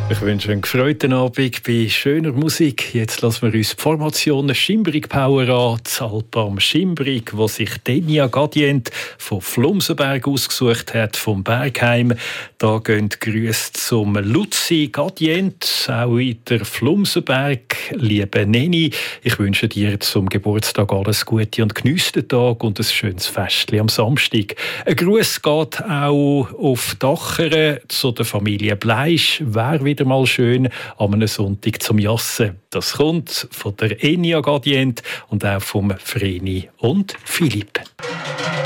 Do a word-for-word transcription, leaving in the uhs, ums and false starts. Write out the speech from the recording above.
Ich wünsche einen gefreuten Abend bei schöner Musik. Jetzt lassen wir uns die Formation Schimbrig Power an. Das Album Schimbrig, wo sich Denia Gadient von Flumsenberg ausgesucht hat, vom Bergheim. Da gehen Grüße zum Luzi Gadient, auch in der Flumsenberg. Liebe Neni, ich wünsche dir zum Geburtstag alles Gute und geniesse den Tag und ein schönes Festchen am Samstag. Ein Gruß geht auch auf Dacheren zu der Familie Bleisch. Wer wieder mal schön am einem Sonntag zum Jassen. Das kommt von der Enia Gadient und auch vom Vreni und Philipp.